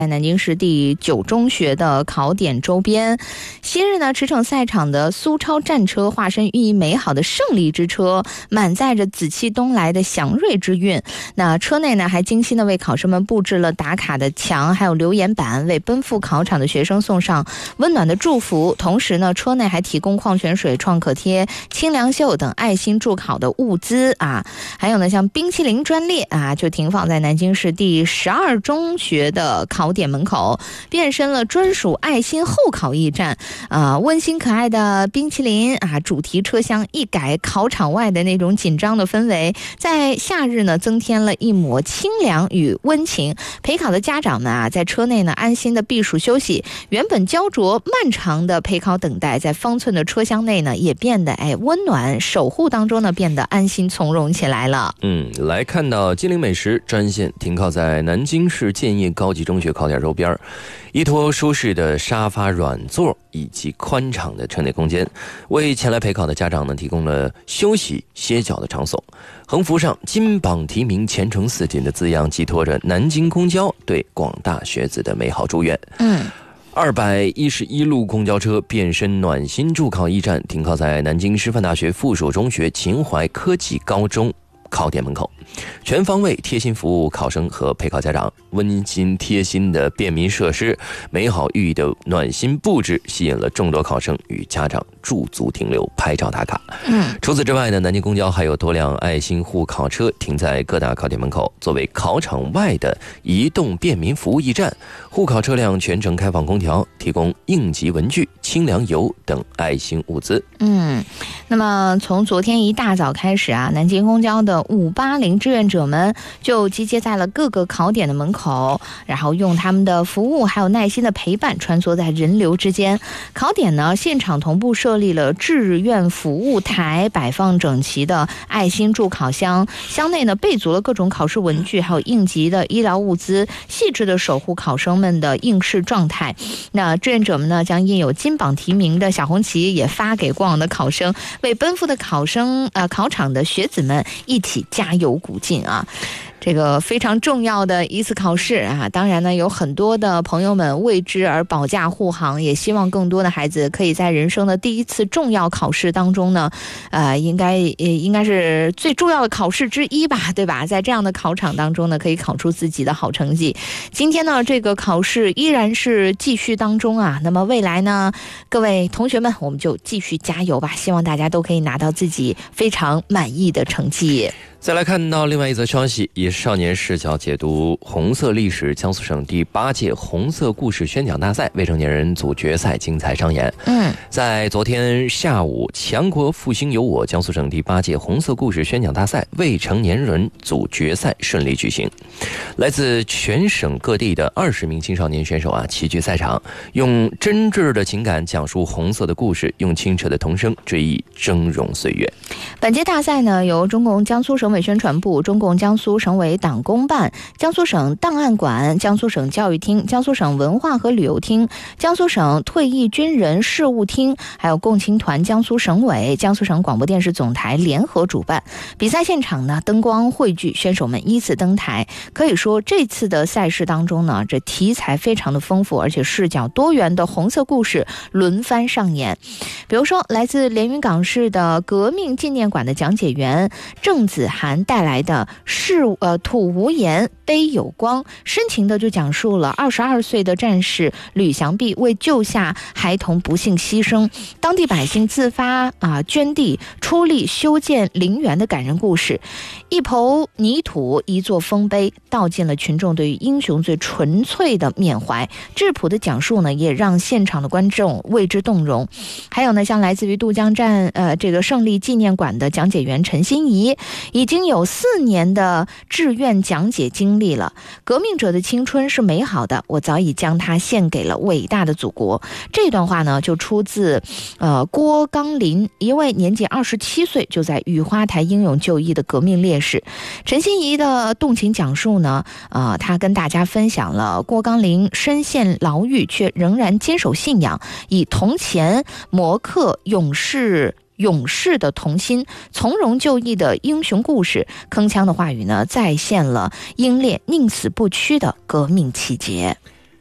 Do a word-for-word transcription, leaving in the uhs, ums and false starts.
在南京市第九中学的考点周边，昔日呢驰骋赛场的苏超战车化身寓意美好的胜利之车，满载着紫气东来的祥瑞之韵。那车内呢还精心的为考生们布置了打卡的墙，还有留言板，为奔赴考场的学生送上温暖的祝福。同时呢，车内还提供矿泉水、创可贴、清凉秀等爱心助考的物资啊。还有呢，像冰淇淋专列啊，就停放在南京市第十二中学的考点门口，变身了专属爱心候考驿站啊，温馨可爱的冰淇淋啊，主题车厢一改考场外的那种紧张的氛围，在夏日呢增添了一抹清凉与温情。陪考的家长们啊，在车内呢安心的避暑休息，原本焦灼漫长的陪考等待，在方寸的车厢内呢也变得哎温暖，守护当中呢变得安心从容起来了。 嗯，来看到金陵美食专线停靠在南京市建业高级中学考点周边，依托舒适的沙发软座以及宽敞的车内空间，为前来陪考的家长呢提供了休息歇脚的场所。横幅上金榜题名前程似锦的字样，寄托着南京公交对广大学子的美好祝愿。 嗯， 二百一十一路公交车变身暖心助考驿站，停靠在南京师范大学附属中学秦淮科技高中考点门口，全方位贴心服务考生和陪考家长。温馨贴心的便民设施，美好寓意的暖心布置，吸引了众多考生与家长驻足停留拍照打卡。 嗯， 除此之外呢，南京公交还有多辆爱心护考车停在各大考点门口，作为考场外的移动便民服务驿站。护考车辆全程开放空调，提供应急文具、清凉油等爱心物资。 嗯，那么从昨天一大早开始啊，南京公交的五八零志愿者们就集结在了各个考点的门口，然后用他们的服务还有耐心的陪伴穿梭在人流之间。考点呢现场同步设立了志愿服务台，摆放整齐的爱心助考箱，箱内呢备足了各种考试文具还有应急的医疗物资，细致的守护考生们的应试状态。那志愿者们呢将印有金榜题名的小红旗也发给过往的考生，为奔赴的考生呃考场的学子们一起加油鼓劲啊！这个非常重要的一次考试啊，当然呢，有很多的朋友们为之而保驾护航，也希望更多的孩子可以在人生的第一次重要考试当中呢，呃，应该应该是最重要的考试之一吧，对吧？在这样的考场当中呢，可以考出自己的好成绩。今天呢，这个考试依然是继续当中啊。那么未来呢，各位同学们，我们就继续加油吧，希望大家都可以拿到自己非常满意的成绩。 再来看到另外一则消息，以少年视角解读红色历史江苏省第八届红色故事宣讲大赛未成年人组决赛精彩上演。 嗯， 在昨天下午，强国复兴有我江苏省第八届红色故事宣讲大赛未成年人组决赛顺利举行。来自全省各地的二十名青少年选手啊齐聚赛场，用真挚的情感讲述红色的故事，用清澈的童声追忆峥嵘岁月。 本届大赛呢，由中共江苏省委宣传部、中共江苏省委党工办、江苏省档案馆、江苏省教育厅、江苏省文化和旅游厅、江苏省退役军人事务厅，还有共青团江苏省委、江苏省广播电视总台联合主办。比赛现场呢，灯光汇聚，选手们依次登台。可以说，这次的赛事当中呢，这题材非常的丰富，而且视角多元的红色故事轮番上演。比如说，来自连云港市的革命纪念馆的讲解员郑子涵带来的是呃土无言悲有光，深情的就讲述了二十二岁的战士吕祥弼为救下孩童不幸牺牲，当地百姓自发啊捐地出力修建陵园的感人故事。一抔泥土一座丰碑，道尽了群众对于英雄最纯粹的缅怀。质朴的讲述呢，也让现场的观众为之动容。还有呢，像来自于渡江站呃这个胜利纪念馆的讲解员陈欣怡，已经有四年的志愿讲解经历了。革命者的青春是美好的，我早已将它献给了伟大的祖国。这段话呢，就出自呃郭刚林，一位年仅二十七岁就在雨花台英勇就义的革命烈士。陈欣怡的动情讲述呢，呃，他跟大家分享了郭刚林身陷牢狱却仍然坚守信仰，以铜钱磨刻勇士勇士的童心，从容就义的英雄故事。铿锵的话语呢，再现了英烈宁死不屈的革命气节。